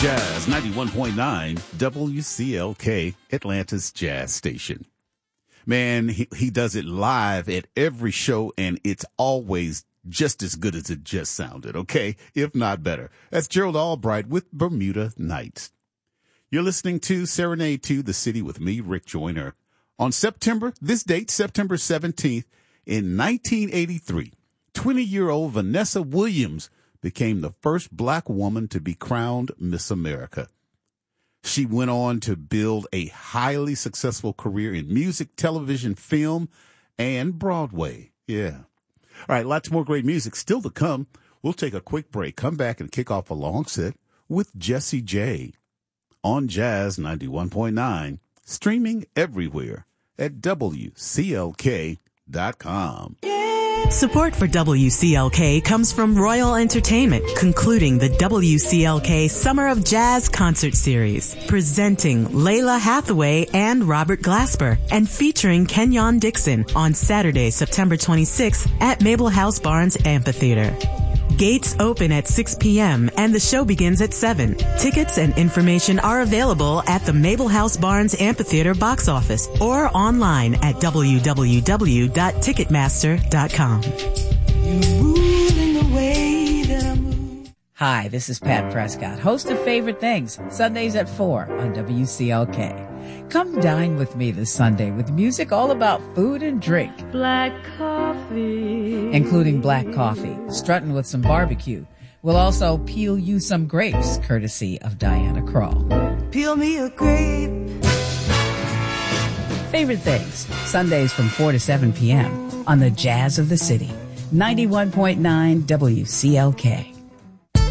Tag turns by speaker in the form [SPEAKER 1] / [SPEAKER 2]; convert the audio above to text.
[SPEAKER 1] Jazz 91.9 WCLK, Atlanta's jazz station. Man, he does it live at every show, and it's always just as good as it just sounded, okay? If not better. That's Gerald Albright with Bermuda Nights. You're listening to Serenade to the City with me, Rick Joyner. On September 17th, in 1983, 20-year-old Vanessa Williams became the first black woman to be crowned Miss America. She went on to build a highly successful career in music, television, film, and Broadway. Yeah. All right, lots more great music still to come. We'll take a quick break, come back, and kick off a long set with Jessie J on Jazz 91.9, streaming everywhere at WCLK.com.
[SPEAKER 2] Support for WCLK comes from Royal Entertainment, concluding the WCLK Summer of Jazz Concert Series, presenting Layla Hathaway and Robert Glasper, and featuring Kenyon Dixon on Saturday, September 26th at Mabel House Barnes Amphitheater. Gates open at 6 p.m. and the show begins at 7. Tickets and information are available at the Mabel House Barnes Amphitheater box office or online at www.ticketmaster.com.
[SPEAKER 3] Hi, this is Pat Prescott, host of Favorite Things, Sundays at 4 on WCLK. Come dine with me this Sunday with music all about food and drink.
[SPEAKER 4] Black coffee.
[SPEAKER 3] Including black coffee, strutting with some barbecue. We'll also peel you some grapes, courtesy of Diana Krall.
[SPEAKER 4] Peel me a grape.
[SPEAKER 3] Favorite Things, Sundays from 4 to 7 p.m. on the Jazz of the City, 91.9 WCLK.